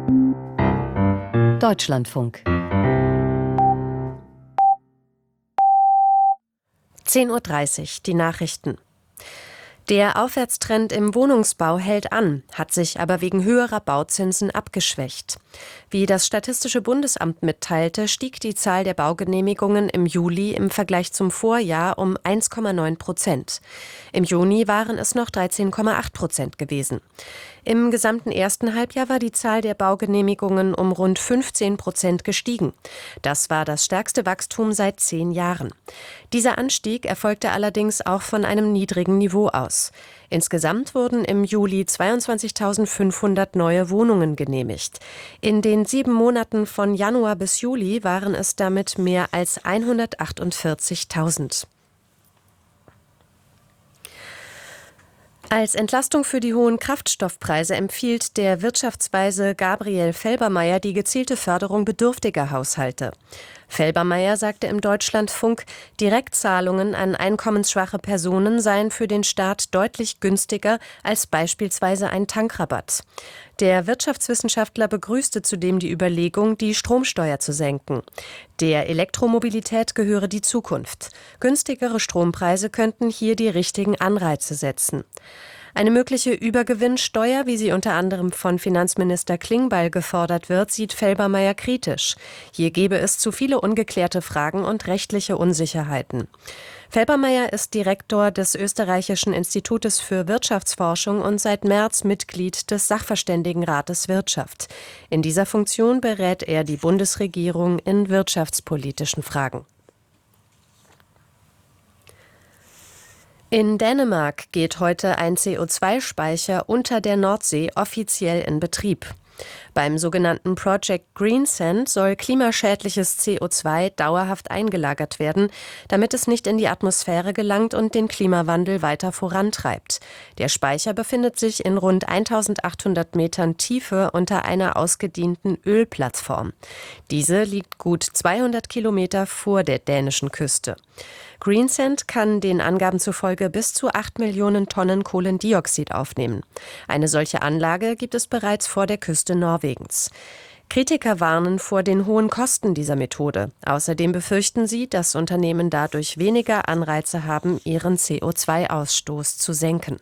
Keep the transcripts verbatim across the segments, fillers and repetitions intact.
Deutschlandfunk. zehn Uhr dreißig, die Nachrichten. Der Aufwärtstrend im Wohnungsbau hält an, hat sich aber wegen höherer Bauzinsen abgeschwächt. Wie das Statistische Bundesamt mitteilte, stieg die Zahl der Baugenehmigungen im Juli im Vergleich zum Vorjahr um eins Komma neun Prozent. Im Juni waren es noch dreizehn Komma acht Prozent gewesen. Im gesamten ersten Halbjahr war die Zahl der Baugenehmigungen um rund fünfzehn Prozent gestiegen. Das war das stärkste Wachstum seit zehn Jahren. Dieser Anstieg erfolgte allerdings auch von einem niedrigen Niveau aus. Insgesamt wurden im Juli zweiundzwanzigtausendfünfhundert neue Wohnungen genehmigt. In den sieben Monaten von Januar bis Juli waren es damit mehr als hundertachtundvierzigtausend. Als Entlastung für die hohen Kraftstoffpreise empfiehlt der Wirtschaftsweise Gabriel Felbermayr die gezielte Förderung bedürftiger Haushalte. Felbermayr sagte im Deutschlandfunk, Direktzahlungen an einkommensschwache Personen seien für den Staat deutlich günstiger als beispielsweise ein Tankrabatt. Der Wirtschaftswissenschaftler begrüßte zudem die Überlegung, die Stromsteuer zu senken. Der Elektromobilität gehöre die Zukunft. Günstigere Strompreise könnten hier die richtigen Anreize setzen. Eine mögliche Übergewinnsteuer, wie sie unter anderem von Finanzminister Klingbeil gefordert wird, sieht Felbermayr kritisch. Hier gebe es zu viele ungeklärte Fragen und rechtliche Unsicherheiten. Felbermayr ist Direktor des Österreichischen Institutes für Wirtschaftsforschung und seit März Mitglied des Sachverständigenrates Wirtschaft. In dieser Funktion berät er die Bundesregierung in wirtschaftspolitischen Fragen. In Dänemark geht heute ein C O zwei Speicher unter der Nordsee offiziell in Betrieb. Beim sogenannten Project Greensand soll klimaschädliches C O zwei dauerhaft eingelagert werden, damit es nicht in die Atmosphäre gelangt und den Klimawandel weiter vorantreibt. Der Speicher befindet sich in rund eintausendachthundert Metern Tiefe unter einer ausgedienten Ölplattform. Diese liegt gut zweihundert Kilometer vor der dänischen Küste. Greensand kann den Angaben zufolge bis zu acht Millionen Tonnen Kohlendioxid aufnehmen. Eine solche Anlage gibt es bereits vor der Küste Norwegens. Kritiker warnen vor den hohen Kosten dieser Methode. Außerdem befürchten sie, dass Unternehmen dadurch weniger Anreize haben, ihren C O zwei Ausstoß zu senken.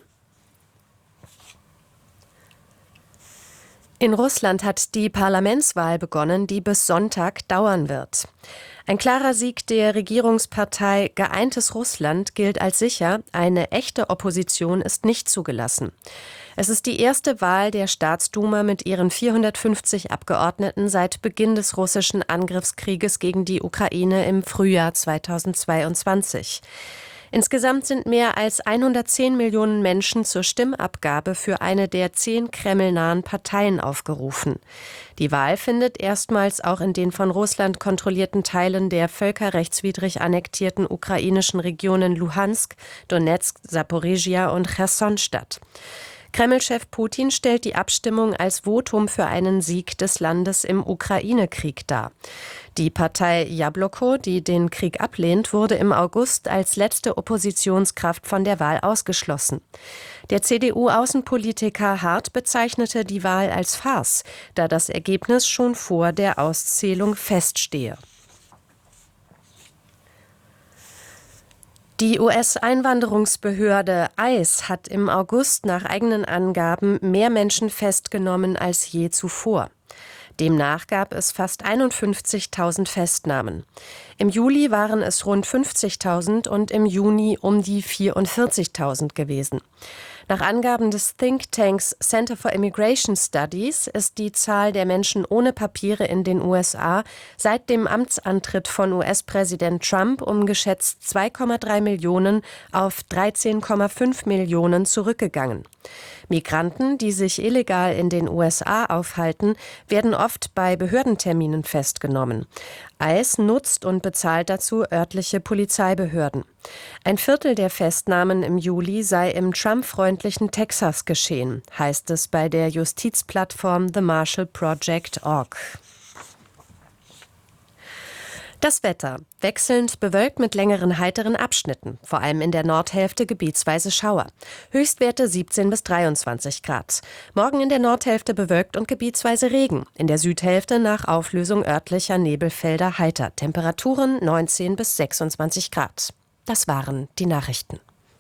In Russland hat die Parlamentswahl begonnen, die bis Sonntag dauern wird. Ein klarer Sieg der Regierungspartei Geeintes Russland gilt als sicher, eine echte Opposition ist nicht zugelassen. Es ist die erste Wahl der Staatsduma mit ihren vierhundertfünfzig Abgeordneten seit Beginn des russischen Angriffskrieges gegen die Ukraine im Frühjahr zweitausendzweiundzwanzig. Insgesamt sind mehr als hundertzehn Millionen Menschen zur Stimmabgabe für eine der zehn kremlnahen Parteien aufgerufen. Die Wahl findet erstmals auch in den von Russland kontrollierten Teilen der völkerrechtswidrig annektierten ukrainischen Regionen Luhansk, Donetsk, Saporischschja und Cherson statt. Kreml-Chef Putin stellt die Abstimmung als Votum für einen Sieg des Landes im Ukraine-Krieg dar. Die Partei Jabloko, die den Krieg ablehnt, wurde im August als letzte Oppositionskraft von der Wahl ausgeschlossen. Der C D U-Außenpolitiker Hart bezeichnete die Wahl als Farce, da das Ergebnis schon vor der Auszählung feststehe. Die U S-Einwanderungsbehörde I C E hat im August nach eigenen Angaben mehr Menschen festgenommen als je zuvor. Demnach gab es fast einundfünfzigtausend Festnahmen. Im Juli waren es rund fünfzigtausend und im Juni um die vierundvierzigtausend gewesen. Nach Angaben des Thinktanks Center for Immigration Studies ist die Zahl der Menschen ohne Papiere in den U S A seit dem Amtsantritt von U S-Präsident Trump um geschätzt zwei Komma drei Millionen auf dreizehn Komma fünf Millionen zurückgegangen. Migranten, die sich illegal in den U S A aufhalten, werden oft bei Behördenterminen festgenommen. I C E nutzt und bezahlt dazu örtliche Polizeibehörden. Ein Viertel der Festnahmen im Juli sei im Trump-freundlichen Texas geschehen, heißt es bei der Justizplattform The Marshall Project Punkt org. Das Wetter. Wechselnd bewölkt mit längeren heiteren Abschnitten. Vor allem in der Nordhälfte gebietsweise Schauer. Höchstwerte siebzehn bis dreiundzwanzig Grad. Morgen in der Nordhälfte bewölkt und gebietsweise Regen. In der Südhälfte nach Auflösung örtlicher Nebelfelder heiter. Temperaturen neunzehn bis sechsundzwanzig Grad. Das waren die Nachrichten.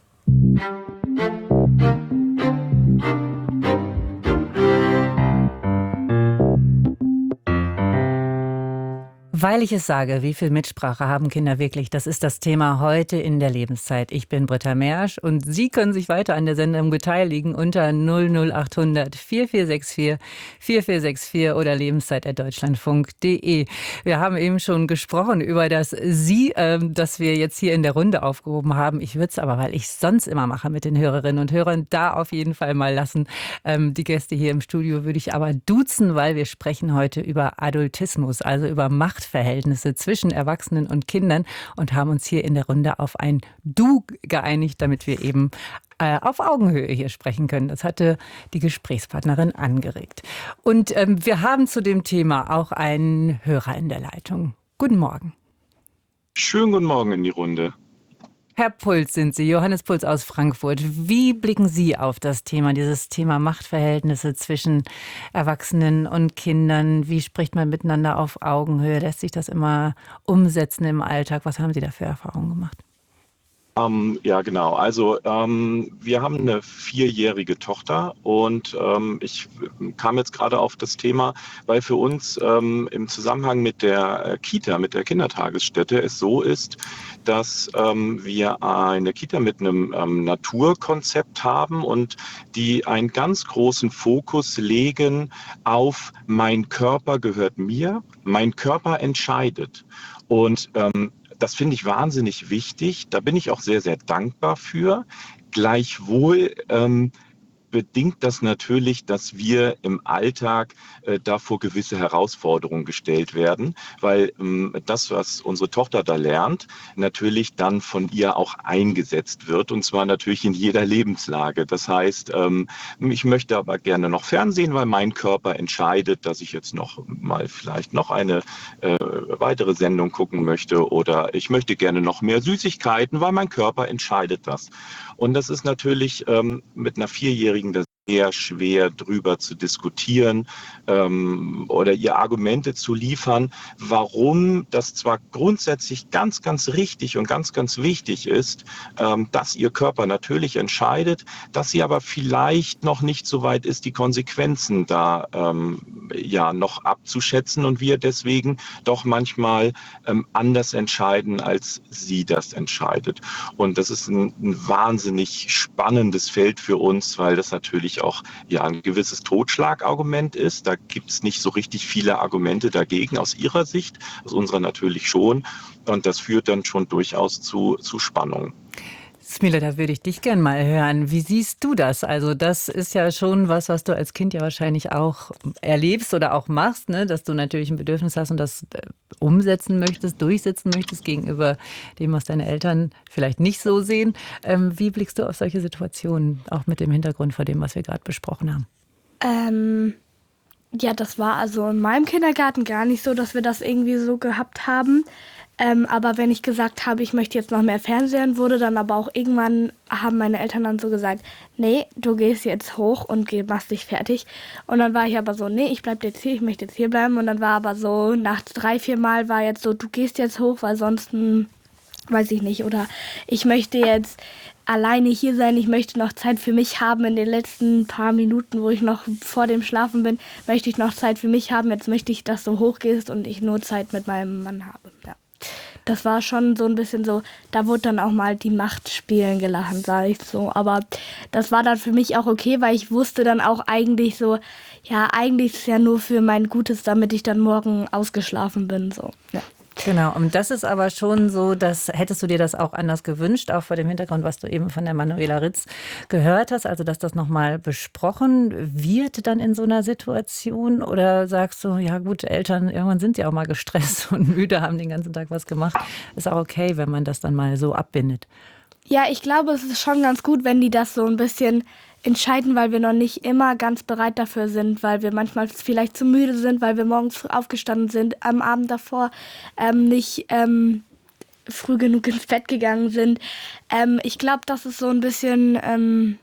Weil ich es sage, wie viel Mitsprache haben Kinder wirklich? Das ist das Thema heute in der Lebenszeit. Ich bin Britta Mersch und Sie können sich weiter an der Sendung beteiligen unter null null acht hundert vier vier sechs vier vier vier sechs vier oder lebenszeit at deutschlandfunk punkt de. Wir haben eben schon gesprochen über das Sie, äh, das wir jetzt hier in der Runde aufgehoben haben. Ich würde es aber, weil ich es sonst immer mache mit den Hörerinnen und Hörern, da auf jeden Fall mal lassen. Ähm, die Gäste hier im Studio würde ich aber duzen, weil wir sprechen heute über Adultismus, also über Macht Verhältnisse zwischen Erwachsenen und Kindern und haben uns hier in der Runde auf ein Du geeinigt, damit wir eben äh, auf Augenhöhe hier sprechen können. Das hatte die Gesprächspartnerin angeregt. Und ähm, wir haben zu dem Thema auch einen Hörer in der Leitung. Guten Morgen. Schönen guten Morgen in die Runde. Herr Puls sind Sie, Johannes Puls aus Frankfurt. Wie blicken Sie auf das Thema, dieses Thema Machtverhältnisse zwischen Erwachsenen und Kindern? Wie spricht man miteinander auf Augenhöhe? Lässt sich das immer umsetzen im Alltag? Was haben Sie da für Erfahrungen gemacht? Ähm, ja, genau. Also ähm, wir haben eine vierjährige Tochter und ähm, ich kam jetzt gerade auf das Thema, weil für uns ähm, im Zusammenhang mit der Kita, mit der Kindertagesstätte es so ist, dass ähm, wir eine Kita mit einem ähm, Naturkonzept haben und die einen ganz großen Fokus legen auf mein Körper gehört mir, mein Körper entscheidet. Und ähm, das finde ich wahnsinnig wichtig. Da bin ich auch sehr, sehr dankbar für. Gleichwohl ähm, bedingt das natürlich, dass wir im Alltag äh, da vor gewisse Herausforderungen gestellt werden, weil ähm, das, was unsere Tochter da lernt, natürlich dann von ihr auch eingesetzt wird und zwar natürlich in jeder Lebenslage. Das heißt, ähm, ich möchte aber gerne noch Fernsehen, weil mein Körper entscheidet, dass ich jetzt noch mal vielleicht noch eine äh, weitere Sendung gucken möchte oder ich möchte gerne noch mehr Süßigkeiten, weil mein Körper entscheidet das. Und das ist natürlich ähm, mit einer Vierjährigen das sehr schwer drüber zu diskutieren ähm, oder ihr Argumente zu liefern, warum das zwar grundsätzlich ganz, ganz richtig und ganz, ganz wichtig ist, ähm, dass ihr Körper natürlich entscheidet, dass sie aber vielleicht noch nicht so weit ist, die Konsequenzen da ähm, ja noch abzuschätzen und wir deswegen doch manchmal ähm, anders entscheiden, als sie das entscheidet. Und das ist ein, ein wahnsinnig spannendes Feld für uns, weil das natürlich auch ja ein gewisses Totschlagargument ist. Da gibt es nicht so richtig viele Argumente dagegen aus ihrer Sicht, aus unserer natürlich schon. Und das führt dann schon durchaus zu, zu Spannungen. Smila, da würde ich dich gern mal hören. Wie siehst du das? Also das ist ja schon was, was du als Kind ja wahrscheinlich auch erlebst oder auch machst, ne? Dass du natürlich ein Bedürfnis hast und das umsetzen möchtest, durchsetzen möchtest gegenüber dem, was deine Eltern vielleicht nicht so sehen. Ähm, wie blickst du auf solche Situationen, auch mit dem Hintergrund vor dem, was wir gerade besprochen haben? Ähm, ja, das war also in meinem Kindergarten gar nicht so, dass wir das irgendwie so gehabt haben. Ähm, aber wenn ich gesagt habe, ich möchte jetzt noch mehr Fernsehen, wurde dann aber auch irgendwann, haben meine Eltern dann so gesagt, nee, du gehst jetzt hoch und geh, machst dich fertig. Und dann war ich aber so, nee, ich bleib jetzt hier, ich möchte jetzt hier bleiben. Und dann war aber so, nach drei, vier Mal war jetzt so, du gehst jetzt hoch, weil sonst, hm, weiß ich nicht. Oder ich möchte jetzt alleine hier sein, ich möchte noch Zeit für mich haben. In den letzten paar Minuten, wo ich noch vor dem Schlafen bin, möchte ich noch Zeit für mich haben. Jetzt möchte ich, dass du hochgehst und ich nur Zeit mit meinem Mann habe, ja. Das war schon so ein bisschen so, da wurde dann auch mal die Macht spielen gelassen, sage ich so. Aber das war dann für mich auch okay, weil ich wusste dann auch eigentlich so, ja, eigentlich ist es ja nur für mein Gutes, damit ich dann morgen ausgeschlafen bin, so, ja. Genau, und das ist aber schon so, dass hättest du dir das auch anders gewünscht, auch vor dem Hintergrund, was du eben von der Manuela Ritz gehört hast, also dass das nochmal besprochen wird dann in so einer Situation, oder sagst du, ja gut, Eltern, irgendwann sind ja auch mal gestresst und müde, haben den ganzen Tag was gemacht, ist auch okay, wenn man das dann mal so abbindet. Ja, ich glaube, es ist schon ganz gut, wenn die das so ein bisschen entscheiden, weil wir noch nicht immer ganz bereit dafür sind, weil wir manchmal vielleicht zu müde sind, weil wir morgens aufgestanden sind, am Abend davor ähm, nicht ähm, früh genug ins Bett gegangen sind. Ähm, ich glaube, das ist so ein bisschen, ähm,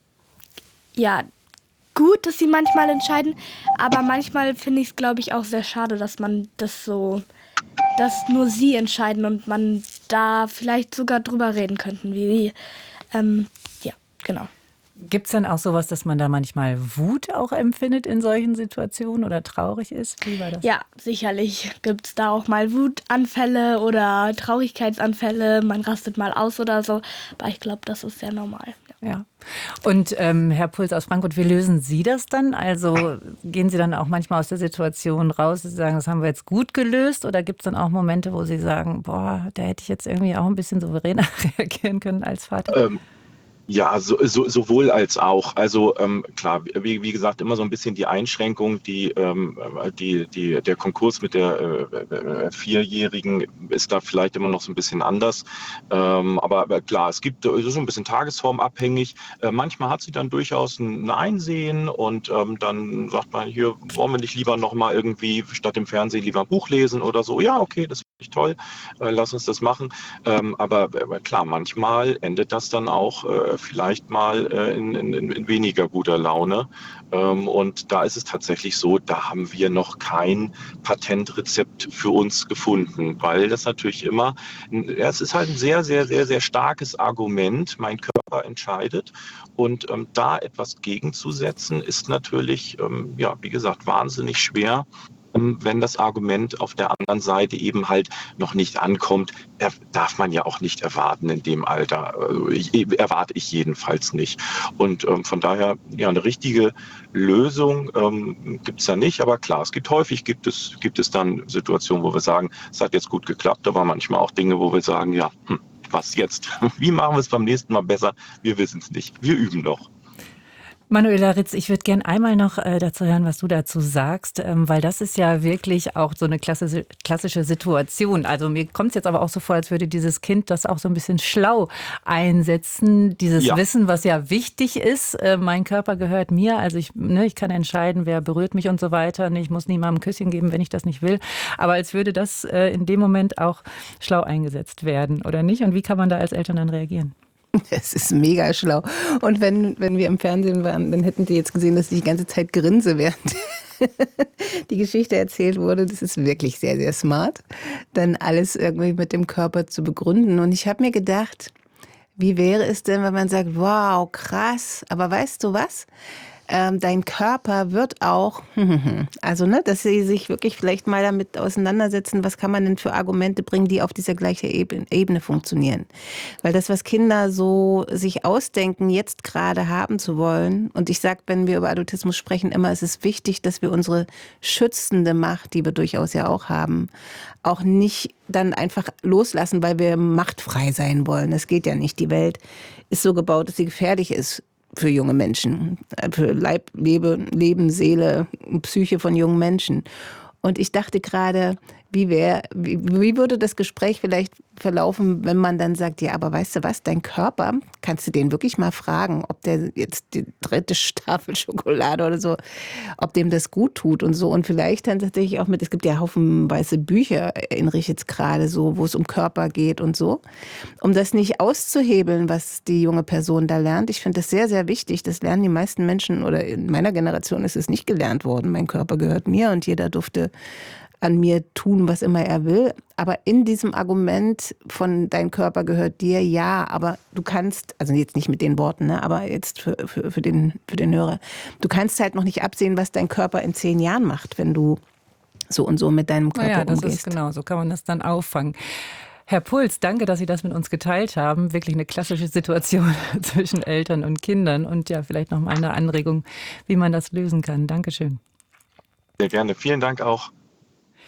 ja, gut, dass sie manchmal entscheiden, aber manchmal finde ich es, glaube ich, auch sehr schade, dass man das so, dass nur sie entscheiden und man da vielleicht sogar drüber reden könnten, wie, ähm, ja, genau. Gibt es denn auch sowas, dass man da manchmal Wut auch empfindet in solchen Situationen oder traurig ist? Wie war das? Ja, sicherlich gibt es da auch mal Wutanfälle oder Traurigkeitsanfälle, man rastet mal aus oder so, aber ich glaube, das ist sehr normal. Ja. Ja. Und ähm, Herr Puls aus Frankfurt, wie lösen Sie das dann? Also gehen Sie dann auch manchmal aus der Situation raus, dass Sie sagen, das haben wir jetzt gut gelöst? Oder gibt es dann auch Momente, wo Sie sagen, boah, da hätte ich jetzt irgendwie auch ein bisschen souveräner reagieren können als Vater? Ähm, Ja, so, so, sowohl als auch. Also ähm, klar, wie, wie gesagt, immer so ein bisschen die Einschränkung, die, ähm, die, die, der Konkurs mit der äh, äh, Vierjährigen ist da vielleicht immer noch so ein bisschen anders. Ähm, aber, aber klar, es gibt es ist so ein bisschen tagesformabhängig. Äh, manchmal hat sie dann durchaus ein Einsehen und ähm, dann sagt man, hier wollen wir nicht lieber nochmal irgendwie statt dem Fernsehen lieber ein Buch lesen oder so. Ja, okay, das finde ich toll, äh, lass uns das machen. Ähm, aber, aber klar, manchmal endet das dann auch äh, vielleicht mal äh, in, in, in weniger guter Laune. Ähm, und da ist es tatsächlich so, da haben wir noch kein Patentrezept für uns gefunden, weil das natürlich immer, ja, es ist halt ein sehr, sehr, sehr, sehr starkes Argument, mein Körper entscheidet. Und ähm, da etwas gegenzusetzen, ist natürlich, ähm, ja, wie gesagt, wahnsinnig schwer, wenn das Argument auf der anderen Seite eben halt noch nicht ankommt, darf man ja auch nicht erwarten in dem Alter. Also ich, erwarte ich jedenfalls nicht. Und ähm, von daher, ja, eine richtige Lösung ähm, gibt es ja nicht. Aber klar, es gibt häufig, gibt es, gibt es dann Situationen, wo wir sagen, es hat jetzt gut geklappt, aber manchmal auch Dinge, wo wir sagen, ja, hm, was jetzt? Wie machen wir es beim nächsten Mal besser? Wir wissen es nicht. Wir üben noch. Manuela Ritz, ich würde gern einmal noch äh, dazu hören, was du dazu sagst, ähm, weil das ist ja wirklich auch so eine klassische, klassische Situation. Also mir kommt es jetzt aber auch so vor, als würde dieses Kind das auch so ein bisschen schlau einsetzen, dieses Ja. Wissen, was ja wichtig ist. Äh, mein Körper gehört mir, also ich, ne, ich kann entscheiden, wer berührt mich und so weiter. Ich muss niemandem ein Küsschen geben, wenn ich das nicht will. Aber als würde das äh, in dem Moment auch schlau eingesetzt werden, oder nicht? Und wie kann man da als Eltern dann reagieren? Das ist mega schlau. Und wenn, wenn wir im Fernsehen waren, dann hätten die jetzt gesehen, dass ich die ganze Zeit grinse, während die Geschichte erzählt wurde. Das ist wirklich sehr, sehr smart, dann alles irgendwie mit dem Körper zu begründen. Und ich habe mir gedacht, wie wäre es denn, wenn man sagt, wow, krass, aber weißt du was? Ähm, dein Körper wird auch, also ne, dass sie sich wirklich vielleicht mal damit auseinandersetzen, was kann man denn für Argumente bringen, die auf dieser gleichen Ebene, Ebene funktionieren. Weil das, was Kinder so sich ausdenken, jetzt gerade haben zu wollen, und ich sage, wenn wir über Adultismus sprechen, immer, es ist wichtig, dass wir unsere schützende Macht, die wir durchaus ja auch haben, auch nicht dann einfach loslassen, weil wir machtfrei sein wollen. Das geht ja nicht. Die Welt ist so gebaut, dass sie gefährlich ist für junge Menschen, für Leib, Leben, Leben, Seele, Psyche von jungen Menschen. Und ich dachte gerade, wie, wär, wie, wie würde das Gespräch vielleicht verlaufen, wenn man dann sagt, ja, aber weißt du was, dein Körper, kannst du den wirklich mal fragen, ob der jetzt die dritte Staffel Schokolade oder so, ob dem das gut tut und so. Und vielleicht dann tatsächlich auch mit, es gibt ja haufenweise Bücher, erinnere ich jetzt gerade so, wo es um Körper geht und so, um das nicht auszuhebeln, was die junge Person da lernt. Ich finde das sehr, sehr wichtig. Das lernen die meisten Menschen, oder in meiner Generation ist es nicht gelernt worden. Mein Körper gehört mir und jeder durfte an mir tun, was immer er will. Aber in diesem Argument von dein Körper gehört dir, ja, aber du kannst, also jetzt nicht mit den Worten, ne, aber jetzt für, für, für, den, für den Hörer, du kannst halt noch nicht absehen, was dein Körper in zehn Jahren macht, wenn du so und so mit deinem Körper ja, das umgehst. Ist genau, so kann man das dann auffangen. Herr Puls, danke, dass Sie das mit uns geteilt haben. Wirklich eine klassische Situation zwischen Eltern und Kindern und ja, vielleicht noch mal eine Anregung, wie man das lösen kann. Dankeschön. Sehr gerne. Vielen Dank auch.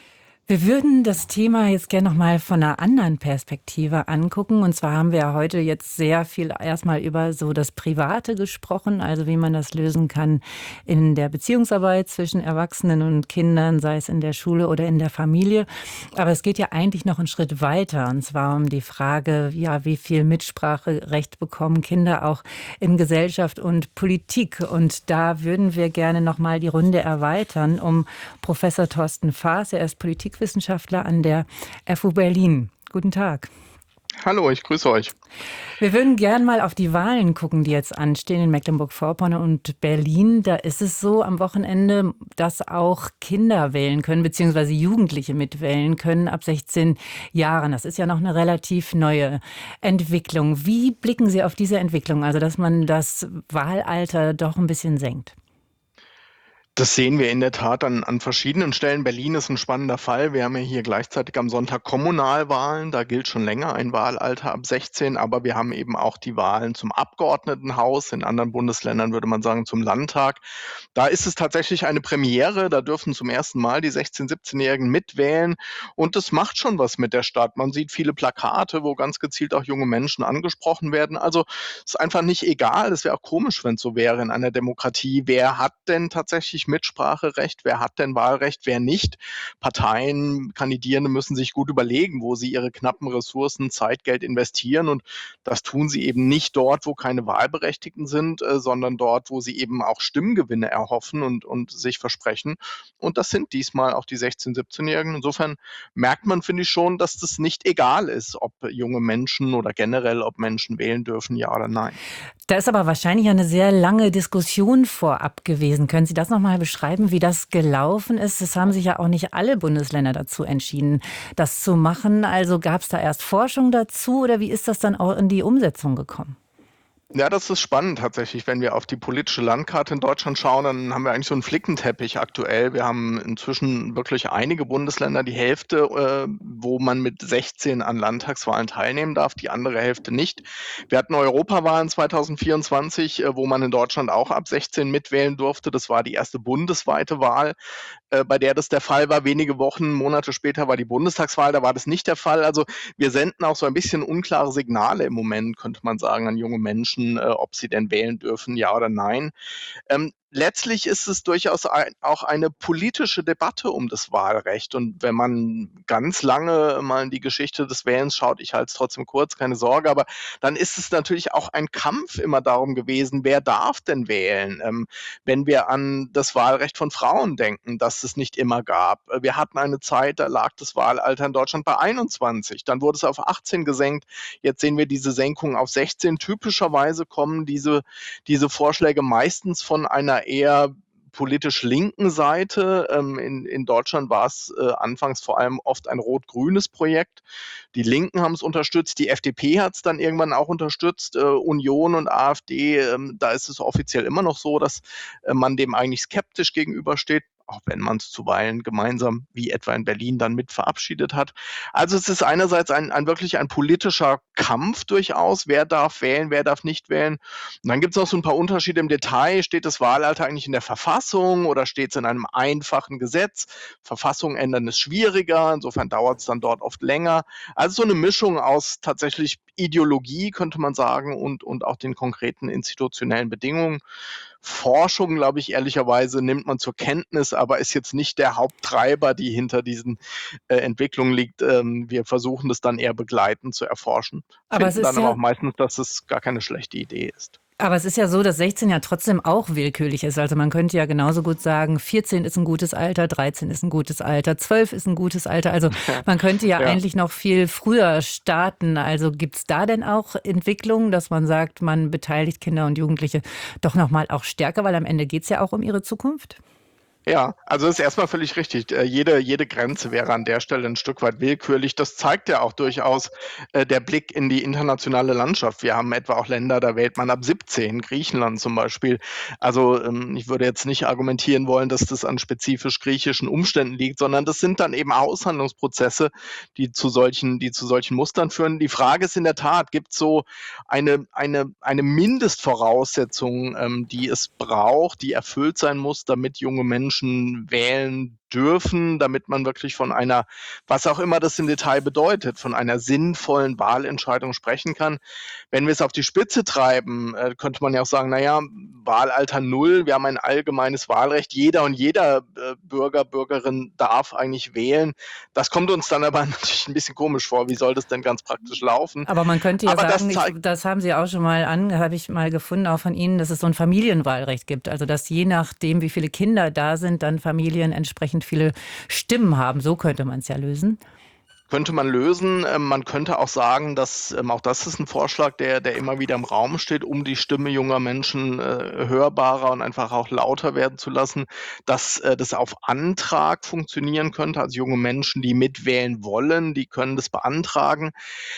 Wir würden das Thema jetzt gerne noch mal von einer anderen Perspektive angucken. Und zwar haben wir ja heute jetzt sehr viel erstmal über so das Private gesprochen, also wie man das lösen kann in der Beziehungsarbeit zwischen Erwachsenen und Kindern, sei es in der Schule oder in der Familie. Aber es geht ja eigentlich noch einen Schritt weiter, und zwar um die Frage, ja, wie viel Mitspracherecht bekommen Kinder auch in Gesellschaft und Politik. Und da würden wir gerne noch mal die Runde erweitern um Professor Thorsten Faas. Er ist Politikwissenschaftler an der F U Berlin. Guten Tag. Hallo, ich grüße euch. Wir würden gern mal auf die Wahlen gucken, die jetzt anstehen in Mecklenburg-Vorpommern und Berlin. Da ist es so am Wochenende, dass auch Kinder wählen können, beziehungsweise Jugendliche mitwählen können ab sechzehn Jahren. Das ist ja noch eine relativ neue Entwicklung. Wie blicken Sie auf diese Entwicklung, also dass man das Wahlalter doch ein bisschen senkt? Das sehen wir in der Tat an, an verschiedenen Stellen. Berlin ist ein spannender Fall. Wir haben ja hier gleichzeitig am Sonntag Kommunalwahlen. Da gilt schon länger ein Wahlalter ab sechzehn, aber wir haben eben auch die Wahlen zum Abgeordnetenhaus. In anderen Bundesländern würde man sagen zum Landtag. Da ist es tatsächlich eine Premiere. Da dürfen zum ersten Mal die sechzehn-, siebzehnjährigen mitwählen. Und das macht schon was mit der Stadt. Man sieht viele Plakate, wo ganz gezielt auch junge Menschen angesprochen werden. Also es ist einfach nicht egal. Es wäre auch komisch, wenn es so wäre in einer Demokratie. Wer hat denn tatsächlich Mitspracherecht? Wer hat denn Wahlrecht? Wer nicht? Parteien, Kandidierende müssen sich gut überlegen, wo sie ihre knappen Ressourcen, Zeit, Geld investieren. Und das tun sie eben nicht dort, wo keine Wahlberechtigten sind, äh, sondern dort, wo sie eben auch Stimmgewinne erhoffen und, und sich versprechen. Und das sind diesmal auch die sechzehn-, siebzehnjährigen. Insofern merkt man, finde ich schon, dass das nicht egal ist, ob junge Menschen oder generell, ob Menschen wählen dürfen, ja oder nein. Da ist aber wahrscheinlich eine sehr lange Diskussion vorab gewesen. Können Sie das noch mal beschreiben, wie das gelaufen ist? Es haben sich ja auch nicht alle Bundesländer dazu entschieden, das zu machen. Also gab es da erst Forschung dazu oder wie ist das dann auch in die Umsetzung gekommen? Ja, das ist spannend tatsächlich. Wenn wir auf die politische Landkarte in Deutschland schauen, dann haben wir eigentlich so einen Flickenteppich aktuell. Wir haben inzwischen wirklich einige Bundesländer, die Hälfte, äh, wo man mit sechzehn an Landtagswahlen teilnehmen darf, die andere Hälfte nicht. Wir hatten Europawahlen zwanzig vierundzwanzig, äh, wo man in Deutschland auch ab sechzehn mitwählen durfte. Das war die erste bundesweite Wahl, äh, bei der das der Fall war. Wenige Wochen, Monate später war die Bundestagswahl, da war das nicht der Fall. Also wir senden auch so ein bisschen unklare Signale im Moment, könnte man sagen, an junge Menschen, ob sie denn wählen dürfen, ja oder nein. Ähm, letztlich ist es durchaus ein, auch eine politische Debatte um das Wahlrecht. Und wenn man ganz lange mal in die Geschichte des Wählens schaut, ich halte es trotzdem kurz, keine Sorge, aber dann ist es natürlich auch ein Kampf immer darum gewesen, wer darf denn wählen? Ähm, wenn wir an das Wahlrecht von Frauen denken, das es nicht immer gab. Wir hatten eine Zeit, da lag das Wahlalter in Deutschland bei einundzwanzig. Dann wurde es auf achtzehn gesenkt. Jetzt sehen wir diese Senkung auf sechzehn. Typischerweise kommen diese, diese Vorschläge meistens von einer eher politisch linken Seite. Ähm, in, in Deutschland war es äh, anfangs vor allem oft ein rot-grünes Projekt. Die Linken haben es unterstützt, die F D P hat es dann irgendwann auch unterstützt, äh, Union und AfD, ähm, da ist es offiziell immer noch so, dass äh, man dem eigentlich skeptisch gegenübersteht, auch wenn man es zuweilen gemeinsam, wie etwa in Berlin, dann mit verabschiedet hat. Also es ist einerseits ein, ein wirklich ein politischer Kampf durchaus, wer darf wählen, wer darf nicht wählen. Und dann gibt es noch so ein paar Unterschiede im Detail. Steht das Wahlalter eigentlich in der Verfassung oder steht es in einem einfachen Gesetz? Verfassung ändern ist schwieriger, insofern dauert es dann dort oft länger. Also so eine Mischung aus tatsächlich Ideologie, könnte man sagen, und, und auch den konkreten institutionellen Bedingungen. Forschung, glaube ich, ehrlicherweise nimmt man zur Kenntnis, aber ist jetzt nicht der Haupttreiber, die hinter diesen äh, Entwicklungen liegt. Ähm, wir versuchen das dann eher begleitend zu erforschen, Aber es finden ist dann ja aber auch meistens, dass es gar keine schlechte Idee ist. Aber es ist ja so, dass sechzehn ja trotzdem auch willkürlich ist. Also man könnte ja genauso gut sagen, vierzehn ist ein gutes Alter, dreizehn ist ein gutes Alter, zwölf ist ein gutes Alter. Also man könnte ja, ja. eigentlich noch viel früher starten. Also gibt es da denn auch Entwicklungen, dass man sagt, man beteiligt Kinder und Jugendliche doch noch mal auch stärker, weil am Ende geht es ja auch um ihre Zukunft? Ja, also ist erstmal völlig richtig. Äh, jede, jede Grenze wäre an der Stelle ein Stück weit willkürlich. Das zeigt ja auch durchaus äh, der Blick in die internationale Landschaft. Wir haben etwa auch Länder, da wählt man ab siebzehn, Griechenland zum Beispiel. Also ähm, ich würde jetzt nicht argumentieren wollen, dass das an spezifisch griechischen Umständen liegt, sondern das sind dann eben Aushandlungsprozesse, die zu solchen, die zu solchen Mustern führen. Die Frage ist in der Tat, gibt es so eine, eine, eine Mindestvoraussetzung, ähm, die es braucht, die erfüllt sein muss, damit junge Menschen wählen dürfen, damit man wirklich von einer, was auch immer das im Detail bedeutet, von einer sinnvollen Wahlentscheidung sprechen kann. Wenn wir es auf die Spitze treiben, äh, könnte man ja auch sagen, naja, Wahlalter null, wir haben ein allgemeines Wahlrecht, jeder und jeder äh, Bürger, Bürgerin darf eigentlich wählen. Das kommt uns dann aber natürlich ein bisschen komisch vor. Wie soll das denn ganz praktisch laufen? Aber man könnte ja Aber das sagen, ich, zeigt- das haben Sie auch schon mal an, habe ich mal gefunden, auch von Ihnen, dass es so ein Familienwahlrecht gibt. Also dass je nachdem, wie viele Kinder da sind, dann Familien entsprechend viele Stimmen haben. So könnte man es ja lösen. Könnte man lösen. Ähm, Man könnte auch sagen, dass ähm, auch das ist ein Vorschlag, der, der immer wieder im Raum steht, um die Stimme junger Menschen äh, hörbarer und einfach auch lauter werden zu lassen, dass äh, das auf Antrag funktionieren könnte. Also junge Menschen, die mitwählen wollen, die können das beantragen.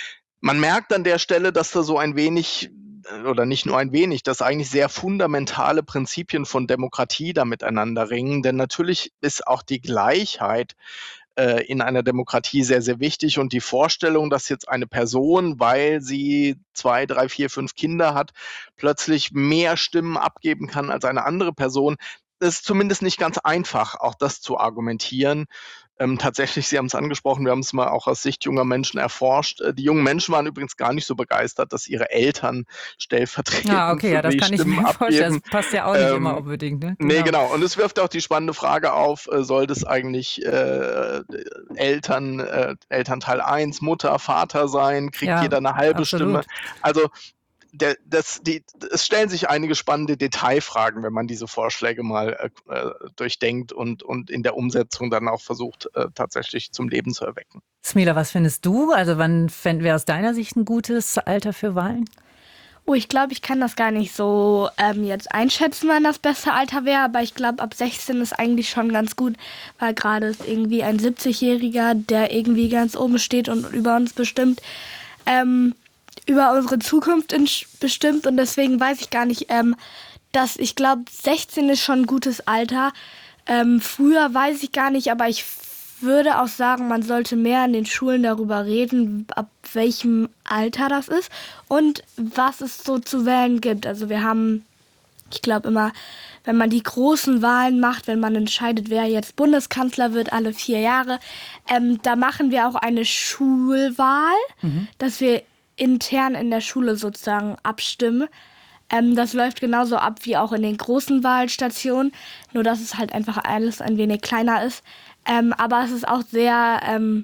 Man merkt an der Stelle, dass da so ein wenig äh, oder nicht nur ein wenig, dass eigentlich sehr fundamentale Prinzipien von Demokratie da miteinander ringen. Denn natürlich ist auch die Gleichheit äh, in einer Demokratie sehr, sehr wichtig. Und die Vorstellung, dass jetzt eine Person, weil sie zwei, drei, vier, fünf Kinder hat, plötzlich mehr Stimmen abgeben kann als eine andere Person, ist zumindest nicht ganz einfach, auch das zu argumentieren. Ähm, tatsächlich, Sie haben es angesprochen, wir haben es mal auch aus Sicht junger Menschen erforscht. Äh, die jungen Menschen waren übrigens gar nicht so begeistert, dass ihre Eltern stellvertretend Ah, okay, für ja, das die kann ich Stimmen mir vorstellen. abgeben. Das passt ja auch nicht Ähm, immer unbedingt. Ne? Nee, genau. Und es wirft auch die spannende Frage auf, äh, soll das eigentlich äh, Eltern, äh, Elternteil eins, Mutter, Vater sein? Kriegt Ja, jeder eine halbe absolut. Stimme? Also der, das, die, es stellen sich einige spannende Detailfragen, wenn man diese Vorschläge mal äh, äh, durchdenkt und, und in der Umsetzung dann auch versucht, äh, tatsächlich zum Leben zu erwecken. Smila, was findest du? Also wann wäre aus deiner Sicht ein gutes Alter für Wahlen? Oh, ich glaube, ich kann das gar nicht so ähm, jetzt einschätzen, wann das beste Alter wäre, aber ich glaube, ab sechzehn ist eigentlich schon ganz gut, weil gerade ist irgendwie ein siebzigjähriger, der irgendwie ganz oben steht und über uns bestimmt, ähm, über unsere Zukunft in, bestimmt und deswegen weiß ich gar nicht, ähm, dass ich glaube, sechzehn ist schon ein gutes Alter. Ähm, früher weiß ich gar nicht, aber ich würde auch sagen, man sollte mehr in den Schulen darüber reden, ab welchem Alter das ist und was es so zu wählen gibt. Also wir haben, ich glaube immer, wenn man die großen Wahlen macht, wenn man entscheidet, wer jetzt Bundeskanzler wird, alle vier Jahre, ähm, da machen wir auch eine Schulwahl, mhm. dass wir intern in der Schule sozusagen abstimmen. Ähm, das läuft genauso ab wie auch in den großen Wahlstationen, nur dass es halt einfach alles ein wenig kleiner ist. Ähm, aber es ist auch sehr, ähm,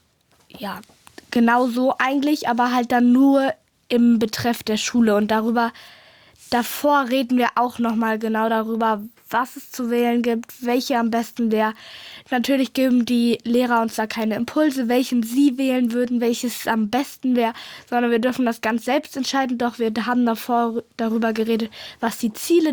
ja, genau so eigentlich, aber halt dann nur im Betreff der Schule. Und darüber, davor reden wir auch nochmal genau darüber, was es zu wählen gibt, welche am besten wäre. Natürlich geben die Lehrer uns da keine Impulse, welchen sie wählen würden, welches am besten wäre, sondern wir dürfen das ganz selbst entscheiden. Doch wir haben davor darüber geredet, was die Ziele